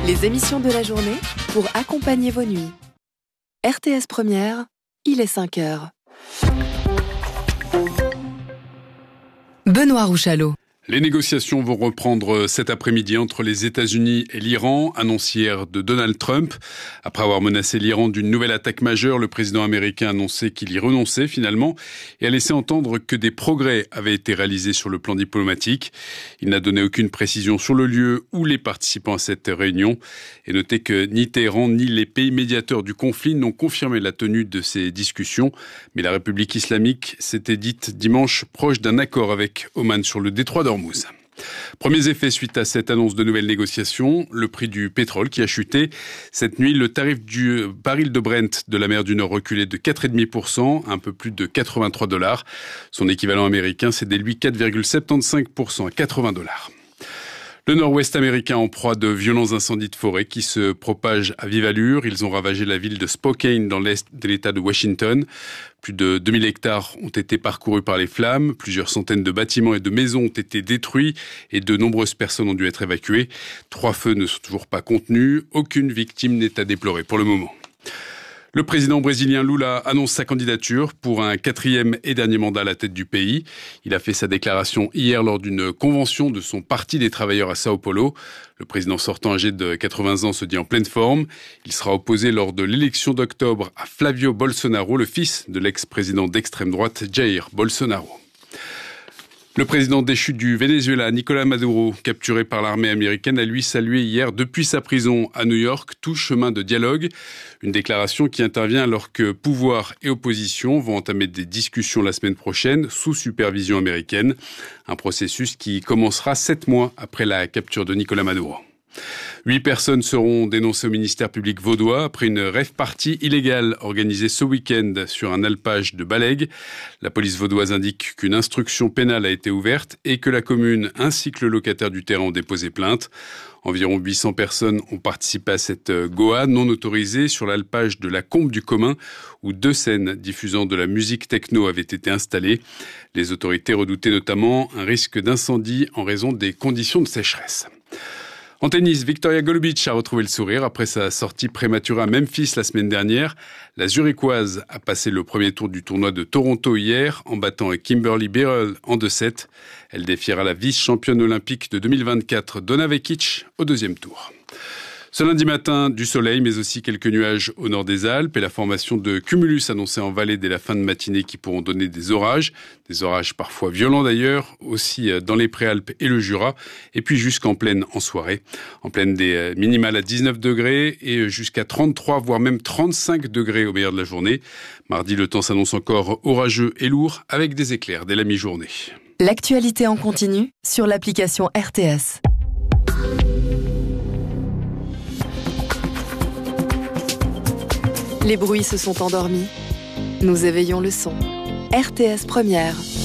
Les émissions de la journée pour accompagner vos nuits. RTS Première, il est 5 heures. Benoît Rouchalot. Les négociations vont reprendre cet après-midi entre les États-Unis et l'Iran, annonce hier de Donald Trump. Après avoir menacé l'Iran d'une nouvelle attaque majeure, le président américain a annoncé qu'il y renonçait finalement et a laissé entendre que des progrès avaient été réalisés sur le plan diplomatique. Il n'a donné aucune précision sur le lieu ou les participants à cette réunion. Et notez que ni Téhéran ni les pays médiateurs du conflit n'ont confirmé la tenue de ces discussions. Mais la République islamique s'était dite dimanche proche d'un accord avec Oman sur le détroit d'Ormuz. Premiers effets suite à cette annonce de nouvelles négociations, le prix du pétrole qui a chuté. Cette nuit, le tarif du baril de Brent de la mer du Nord reculait de 4,5%, un peu plus de $83. Son équivalent américain s'est lui 4,75% à $80. Le nord-ouest américain en proie de violents incendies de forêt qui se propagent à vive allure. Ils ont ravagé la ville de Spokane dans l'est de l'État de Washington. Plus de 2000 hectares ont été parcourus par les flammes. Plusieurs centaines de bâtiments et de maisons ont été détruits et de nombreuses personnes ont dû être évacuées. 3 feux ne sont toujours pas contenus. Aucune victime n'est à déplorer pour le moment. Le président brésilien Lula annonce sa candidature pour un 4e et dernier mandat à la tête du pays. Il a fait sa déclaration hier lors d'une convention de son Parti des travailleurs à Sao Paulo. Le président sortant âgé de 80 ans se dit en pleine forme. Il sera opposé lors de l'élection d'octobre à Flavio Bolsonaro, le fils de l'ex-président d'extrême droite Jair Bolsonaro. Le président déchu du Venezuela, Nicolás Maduro, capturé par l'armée américaine, a lui salué hier depuis sa prison à New York tout chemin de dialogue. Une déclaration qui intervient alors que pouvoir et opposition vont entamer des discussions la semaine prochaine sous supervision américaine. Un processus qui commencera 7 mois après la capture de Nicolás Maduro. 8 personnes seront dénoncées au ministère public vaudois après une rave-party illégale organisée ce week-end sur un alpage de Balègue. La police vaudoise indique qu'une instruction pénale a été ouverte et que la commune ainsi que le locataire du terrain ont déposé plainte. Environ 800 personnes ont participé à cette Goa non autorisée sur l'alpage de la Combe du Commun où 2 scènes diffusant de la musique techno avaient été installées. Les autorités redoutaient notamment un risque d'incendie en raison des conditions de sécheresse. En tennis, Victoria Golubic a retrouvé le sourire après sa sortie prématurée à Memphis la semaine dernière. La Zurichoise a passé le premier tour du tournoi de Toronto hier en battant Kimberly Birrell en 2-7. Elle défiera la vice-championne olympique de 2024 Donna Vekic au 2e tour. Ce lundi matin, du soleil, mais aussi quelques nuages au nord des Alpes et la formation de cumulus annoncée en vallée dès la fin de matinée qui pourront donner des orages parfois violents d'ailleurs, aussi dans les Préalpes et le Jura, et puis jusqu'en plaine en soirée. En plaine des minimales à 19 degrés et jusqu'à 33, voire même 35 degrés au meilleur de la journée. Mardi, le temps s'annonce encore orageux et lourd avec des éclairs dès la mi-journée. L'actualité en continu sur l'application RTS. Les bruits se sont endormis. Nous éveillons le son. RTS Première.